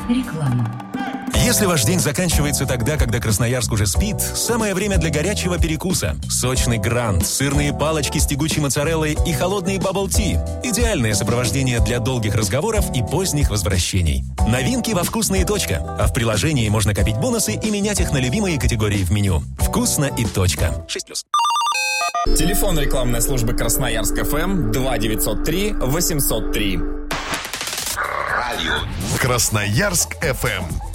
Реклама. Если ваш день заканчивается тогда, когда Красноярск уже спит, самое время для горячего перекуса. Сочный грант, сырные палочки с тягучей моцареллой и холодные бабл-ти. Идеальное сопровождение для долгих разговоров и поздних возвращений. Новинки во «Вкусно и точка». А в приложении можно копить бонусы и менять их на любимые категории в меню. «Вкусно и точка». 6+. Телефон рекламной службы Красноярск ФМ 2903 803. Красноярск ФМ.